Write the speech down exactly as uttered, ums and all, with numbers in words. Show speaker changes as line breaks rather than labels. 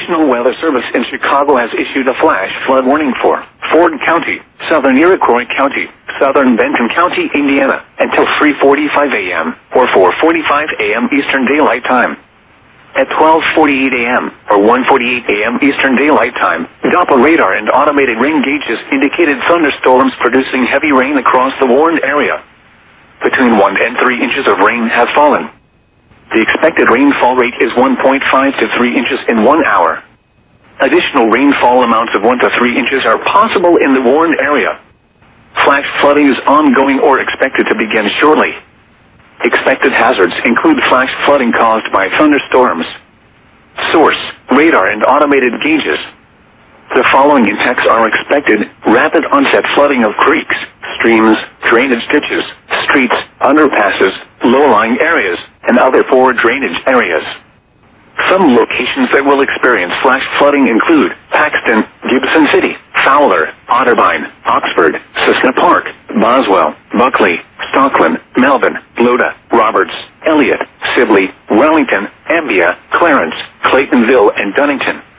National Weather Service in Chicago has issued a flash flood warning for Ford County, southern Iroquois County, southern Benton County, Indiana, until three forty-five a m or four forty-five a m Eastern Daylight Time. At twelve forty-eight a m or one forty-eight a m Eastern Daylight Time, Doppler radar and automated rain gauges indicated thunderstorms producing heavy rain across the warned area. Between one and three inches of rain have fallen. The expected rainfall rate is one point five to three inches in one hour. Additional rainfall amounts of one to three inches are possible in the warned area. Flash flooding is ongoing or expected to begin shortly. Expected hazards include flash flooding caused by thunderstorms. Source: radar and automated gauges. The following impacts are expected: rapid onset flooding of creeks, streams, drainage ditches, streets, underpasses, low-lying areas, and other poor drainage areas. Some locations that will experience flash flooding include Paxton, Gibson City, Fowler, Otterbein, Oxford, Cessna Park, Boswell, Buckley, Stockland, Melvin, Loda, Roberts, Elliott, Sibley, Wellington, Ambia, Clarence, Claytonville, and Dunnington.